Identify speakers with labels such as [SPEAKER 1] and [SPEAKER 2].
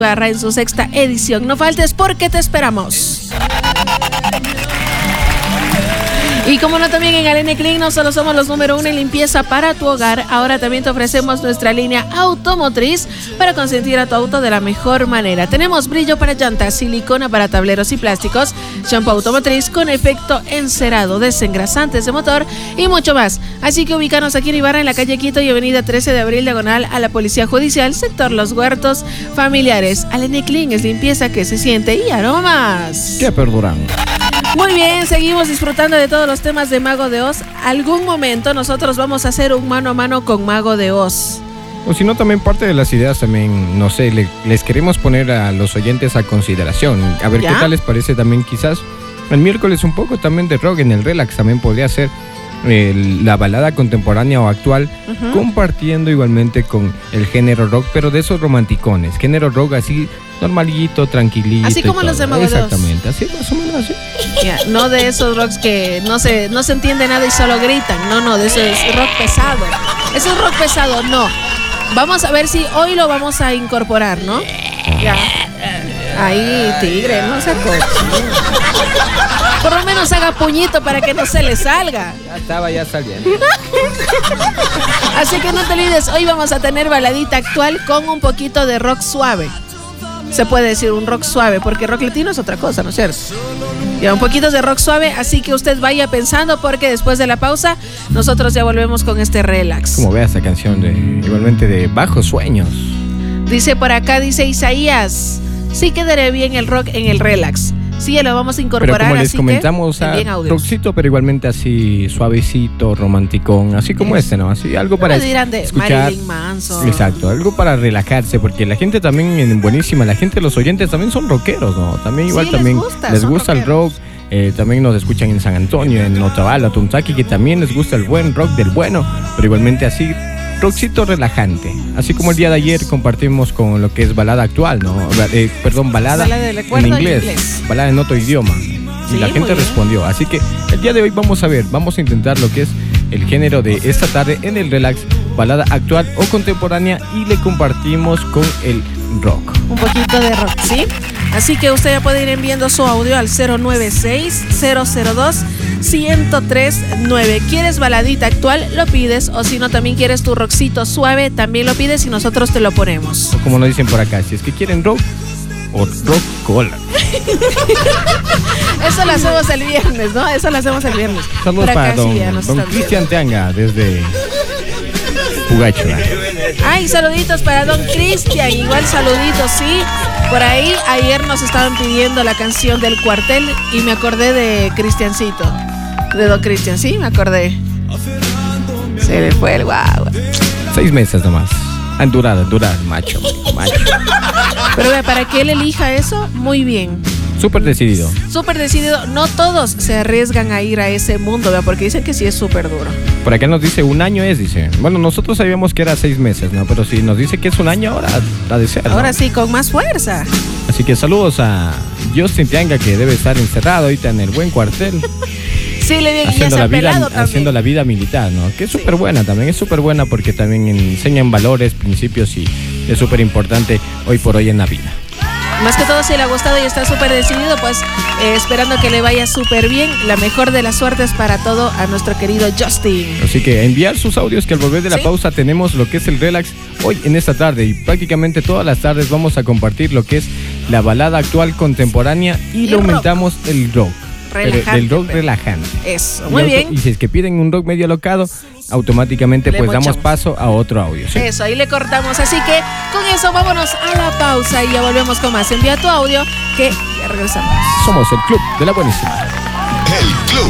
[SPEAKER 1] en su 6ª edición. No faltes porque te esperamos. Y como no, también en Galene Clean no solo somos los número 1 en limpieza para tu hogar, ahora también te ofrecemos nuestra línea automotriz para consentir a tu auto de la mejor manera. Tenemos brillo para llantas, silicona para tableros y plásticos, shampoo automotriz con efecto encerado, desengrasantes de motor y mucho más. Así que ubícanos aquí en Ibarra, en la calle Quito y avenida 13 de abril, diagonal a la Policía Judicial, sector Los Huertos Familiares. Galene Clean es limpieza que se siente y aromas
[SPEAKER 2] que perduran.
[SPEAKER 1] Muy bien, seguimos disfrutando de todos los temas de Mago de Oz. Algún momento nosotros vamos a hacer un mano a mano con Mago de Oz.
[SPEAKER 2] O si no, también parte de las ideas también, no sé, les queremos poner a los oyentes a consideración. A ver qué tal les parece también quizás el miércoles un poco también de rock en el relax. También podría ser la balada contemporánea o actual, compartiendo igualmente con el género rock, pero de esos romanticones. Género rock así normalito, tranquilito.
[SPEAKER 1] Así como los de Mago de Oz.
[SPEAKER 2] Exactamente, así más o menos así.
[SPEAKER 1] No de esos rocks que no se entiende nada y solo gritan. No, de eso es rock pesado. Eso es rock pesado, no. Vamos a ver si hoy lo vamos a incorporar, ¿no? Ya. Ahí, tigre, no se coche. Por lo menos haga puñito para que no se le salga.
[SPEAKER 2] Ya estaba ya saliendo.
[SPEAKER 1] Así que no te olvides, hoy vamos a tener baladita actual con un poquito de rock suave. Se puede decir un rock suave, porque rock latino es otra cosa, ¿no es cierto? Ya, un poquito de rock suave, así que usted vaya pensando, porque después de la pausa nosotros ya volvemos con este relax.
[SPEAKER 2] Como vea esta canción igualmente de Bajos Sueños.
[SPEAKER 1] Dice por acá, dice Isaías, sí quedaré bien el rock en el relax. Sí, ya lo vamos a incorporar.
[SPEAKER 2] Pero como les comentamos, rockcito, pero igualmente así suavecito, romanticón, así como ¿no? Así algo para escuchar.
[SPEAKER 1] Marilyn Manson.
[SPEAKER 2] Exacto, algo para relajarse, porque la gente también buenísima, la gente, los oyentes también son rockeros, ¿no? También igual sí, también les gusta el rock. También nos escuchan en San Antonio, en Otavalo, Tuntaki, que también les gusta el buen rock del bueno, pero igualmente así rockcito relajante. Así como el día de ayer compartimos con lo que es balada actual, ¿no? Balada en inglés, balada en otro idioma. Y la gente respondió. Así que el día de hoy vamos a intentar lo que es el género de esta tarde en el relax, balada actual o contemporánea, y le compartimos con el rock.
[SPEAKER 1] Un poquito de rock, ¿sí? Así que usted ya puede ir enviando su audio al 096-002-1039. ¿Quieres baladita actual? Lo pides. O si no, también quieres tu rockcito suave, también lo pides y nosotros te lo ponemos.
[SPEAKER 2] O como nos dicen por acá, si es que quieren rock o rock cola.
[SPEAKER 1] Eso lo hacemos el viernes, ¿no? Eso lo hacemos el viernes.
[SPEAKER 2] Saludos para don Cristian Teanga desde Pugacho.
[SPEAKER 1] Ay, saluditos para don Cristian. Igual saluditos, sí. Por ahí ayer nos estaban pidiendo la canción del Cuartel y me acordé de Cristiancito, de don Cristian, sí, me acordé. Se le fue el guau.
[SPEAKER 2] 6 meses nomás. Durar, macho.
[SPEAKER 1] Pero ve, para que él elija eso, muy bien.
[SPEAKER 2] Súper decidido.
[SPEAKER 1] No todos se arriesgan a ir a ese mundo, ¿verdad? Porque dicen que sí es súper duro.
[SPEAKER 2] Por acá nos dice 1 año dice. Bueno, nosotros sabíamos que era 6 meses, ¿no? Pero si nos dice que es 1 año, ahora ha de ser, ¿no?
[SPEAKER 1] Ahora sí, con más fuerza.
[SPEAKER 2] Así que saludos a Justin Tianga, que debe estar encerrado ahorita en el buen cuartel.
[SPEAKER 1] Sí, le viene
[SPEAKER 2] haciendo la vida militar, ¿no? Que es súper buena también, es súper buena porque también enseñan valores, principios y es súper importante hoy por hoy en la vida.
[SPEAKER 1] Más que todo, si le ha gustado y está súper decidido, pues esperando que le vaya súper bien. La mejor de las suertes para todo a nuestro querido Justin.
[SPEAKER 2] Así que enviar sus audios, que al volver de la pausa tenemos lo que es el relax hoy en esta tarde. Y prácticamente todas las tardes vamos a compartir lo que es la balada actual contemporánea y le aumentamos el rock.
[SPEAKER 1] Relajante,
[SPEAKER 2] el rock relajante.
[SPEAKER 1] Eso, muy bien.
[SPEAKER 2] Y si es que piden un rock medio alocado, automáticamente pues damos paso a otro audio, ¿sí?
[SPEAKER 1] Eso, ahí le cortamos. Así que con eso vámonos a la pausa y ya volvemos con más. Envía tu audio que ya regresamos.
[SPEAKER 2] Somos el Club de la Buenísima.
[SPEAKER 3] El Club